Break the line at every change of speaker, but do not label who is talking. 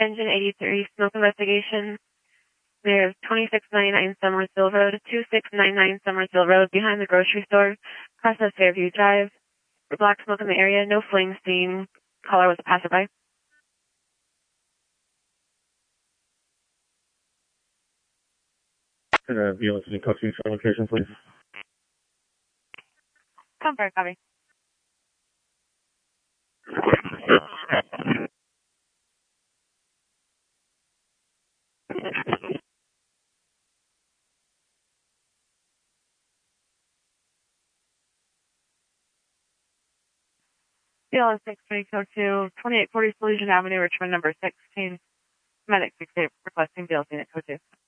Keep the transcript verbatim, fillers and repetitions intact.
Engine eighty-three, smoke investigation. There's twenty-six ninety-nine Summersville Road, twenty-six ninety-nine Summersville Road, behind the grocery store, across of Fairview Drive. Black smoke in the area, no fleeing seen. Caller was a passerby.
Can I be listening to coaching for location, please?
Confirm, copy. D L S six twenty two, twenty-eight forty Solution Avenue, Richmond, number sixteen. Medic six eight requesting D L C unit code two.